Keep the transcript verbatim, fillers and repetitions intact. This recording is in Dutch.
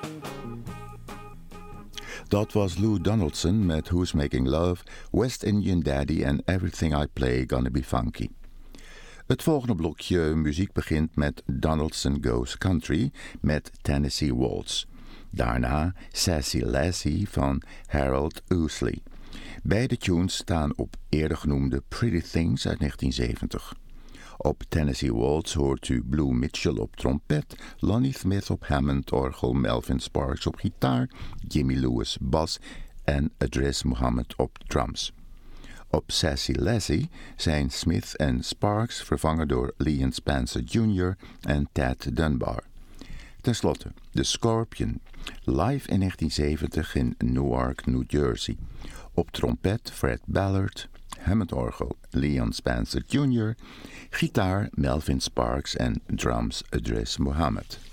Dat was Lou Donaldson met Who's Making Love, West Indian Daddy en Everything I Play Gonna Be Funky. Het volgende blokje muziek begint met Donaldson Goes Country met Tennessee Waltz. Daarna Sassy Lassie van Harold Ousley. Beide tunes staan op eerder genoemde Pretty Things uit negentien zeventig. Op Tennessee Waltz hoort u Blue Mitchell op trompet, Lonnie Smith op Hammond-orgel, Melvin Sparks op gitaar, Jimmy Lewis bas en Idris Muhammad op drums. Op Sassy Lassie zijn Smith en Sparks vervangen door Leon Spencer junior en Ted Dunbar. Ten slotte The Scorpion, live in negentien zeventig in Newark, New Jersey. Op trompet Fred Ballard, Hammond-orgel Leon Spencer junior, gitaar Melvin Sparks en drums Idris Muhammad.